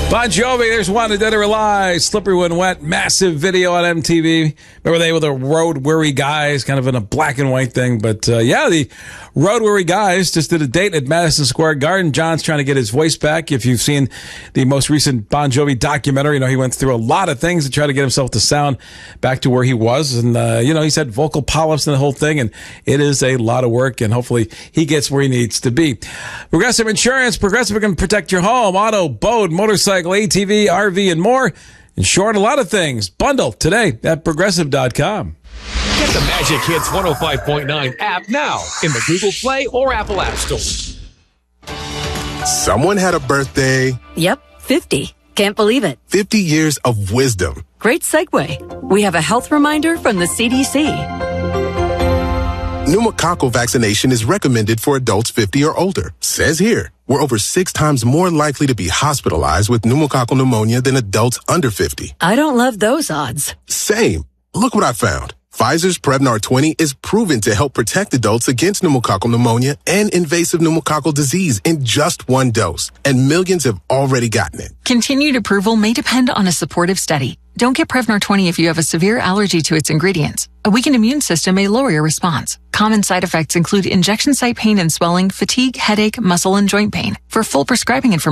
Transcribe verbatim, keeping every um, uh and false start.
Bon Jovi, there's One, Dead or Alive, Slippery When Wet, massive video on M T V. Remember they were the Road Weary Guys, kind of in a black and white thing. But uh, yeah, the Road Weary Guys just did a date at Madison Square Garden. John's trying to get his voice back. If you've seen the most recent Bon Jovi documentary, you know, he went through a lot of things to try to get himself to sound back to where he was. And, uh, you know, he's had vocal polyps and the whole thing. And it is a lot of work. And hopefully he gets where he needs to be. Progressive Insurance. Progressive can protect your home, auto, boat, motorcycle, A T V, R V, and more. In short, a lot of things. Bundle today at progressive dot com. Get the Magic Hits one oh five point nine app now in the Google Play or Apple App Store. Someone had a birthday. Yep, fifty. Can't believe it. fifty years of wisdom. Great segue. We have a health reminder from the C D C. Pneumococcal vaccination is recommended for adults fifty or older. Says here, we're over six times more likely to be hospitalized with pneumococcal pneumonia than adults under fifty. I don't love those odds. Same. Look what I found. Pfizer's Prevnar twenty is proven to help protect adults against pneumococcal pneumonia and invasive pneumococcal disease in just one dose. And millions have already gotten it. Continued approval may depend on a supportive study. Don't get Prevnar twenty if you have a severe allergy to its ingredients. A weakened immune system may lower your response. Common side effects include injection site pain and swelling, fatigue, headache, muscle, and joint pain. For full prescribing information,